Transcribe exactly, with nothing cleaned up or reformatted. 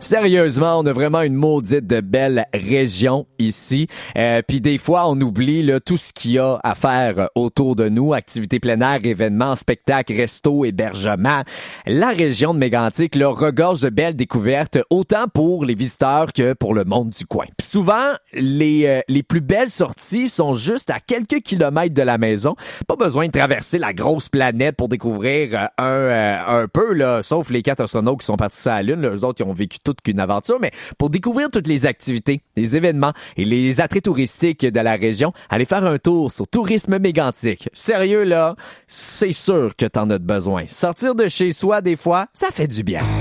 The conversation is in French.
Sérieusement, on a vraiment une maudite de belle région ici. Euh, Puis des fois, on oublie là, tout ce qu'il y a à faire autour de nous. Activités plein air, événements, spectacles, restos, hébergements. La région de Mégantic là, regorge de belles découvertes, autant pour les visiteurs que pour le monde du coin. Puis souvent, les, euh, les plus belles sorties sont juste à quelques kilomètres de la maison. Pas besoin de traverser la grosse planète pour découvrir euh, un, euh, un peu, là, sauf les quatre astronautes qui sont partis sur la Lune. Là, eux autres, ils ont vécu toute qu'une aventure, mais pour découvrir toutes les activités, les événements et les attraits touristiques de la région, allez faire un tour sur Tourisme Mégantic. Sérieux, là, c'est sûr que t'en as besoin. Sortir de chez soi, des fois, ça fait du bien.